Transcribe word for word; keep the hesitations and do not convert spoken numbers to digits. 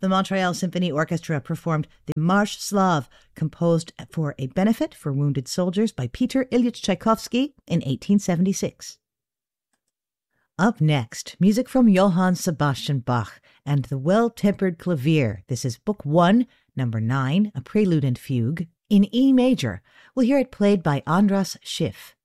the Montreal Symphony Orchestra performed the Marche Slave, composed for a benefit for wounded soldiers by Peter Ilyich Tchaikovsky in eighteen seventy-six. Up next, music from Johann Sebastian Bach and the Well-Tempered Clavier. This is Book one, Number nine, a prelude and fugue, in E major. We'll hear it played by Andras Schiff.